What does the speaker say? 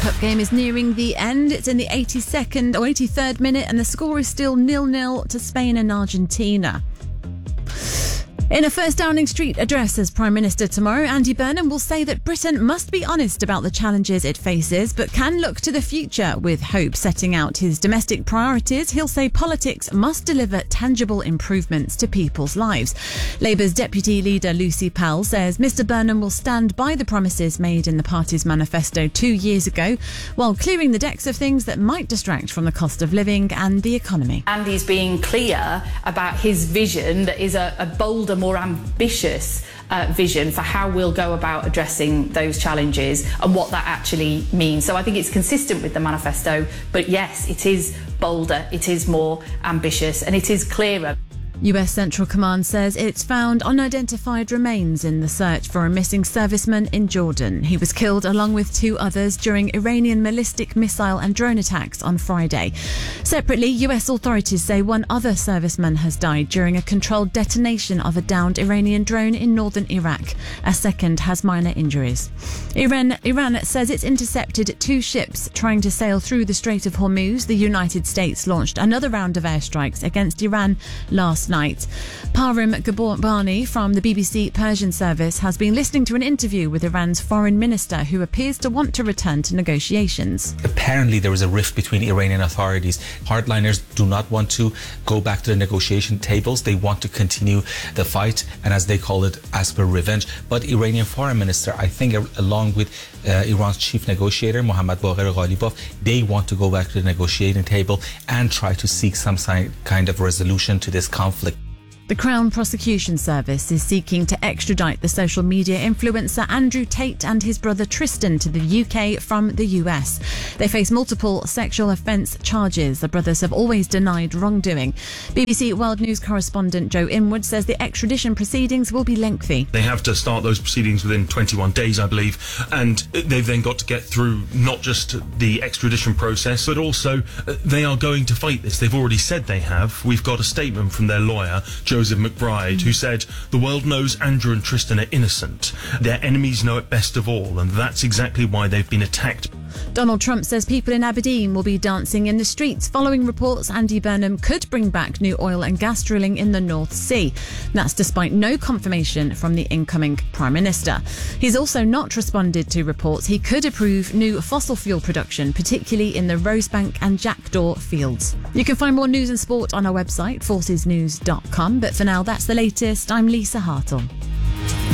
Cup game is nearing the end. It's in the 82nd or 83rd minute and the score is still 0-0 to Spain and Argentina. In a First Downing Street address as Prime Minister tomorrow, Andy Burnham will say that Britain must be honest about the challenges it faces, but can look to the future with hope. Setting out his domestic priorities, he'll say politics must deliver tangible improvements to people's lives. Labour's Deputy Leader Lucy Powell says Mr Burnham will stand by the promises made in the party's manifesto 2 years ago, while clearing the decks of things that might distract from the cost of living and the economy. Andy's being clear about his vision that is a bolder, more ambitious vision for how we'll go about addressing those challenges and what that actually means. So I think it's consistent with the manifesto, but yes, it is bolder, it is more ambitious, and it is clearer. US Central Command says it's found unidentified remains in the search for a missing serviceman in Jordan. He was killed along with 2 others during Iranian ballistic missile and drone attacks on Friday. Separately, US authorities say 1 other serviceman has died during a controlled detonation of a downed Iranian drone in northern Iraq. A second has minor injuries. Iran says it's intercepted 2 ships trying to sail through the Strait of Hormuz. The United States launched another round of airstrikes against Iran last night. Param Gabarbani from the BBC Persian service has been listening to an interview with Iran's foreign minister, who appears to want to return to negotiations. Apparently there is a rift between Iranian authorities. Hardliners do not want to go back to the negotiation tables. They want to continue the fight and, as they call it, ask for revenge. But Iranian foreign minister, I think, along with Iran's chief negotiator, Mohammad Baqir Ghalibaf, they want to go back to the negotiating table and try to seek some kind of resolution to this conflict. The Crown Prosecution Service is seeking to extradite the social media influencer Andrew Tate and his brother Tristan to the UK from the US. They face multiple sexual offence charges. The brothers have always denied wrongdoing. BBC World News correspondent Joe Inwood says the extradition proceedings will be lengthy. They have to start those proceedings within 21 days, I believe, and they've then got to get through not just the extradition process, but also they are going to fight this. They've already said they have. We've got a statement from their lawyer, Joseph McBride, who said the world knows Andrew and Tristan are innocent. Their enemies know it best of all, and that's exactly why they've been attacked. Donald Trump says people in Aberdeen will be dancing in the streets following reports Andy Burnham could bring back new oil and gas drilling in the North Sea. That's despite no confirmation from the incoming Prime Minister. He's also not responded to reports he could approve new fossil fuel production, particularly in the Rosebank and Jackdaw fields. You can find more news and sport on our website, forcesnews.com. But for now, that's the latest. I'm Lisa Hartle.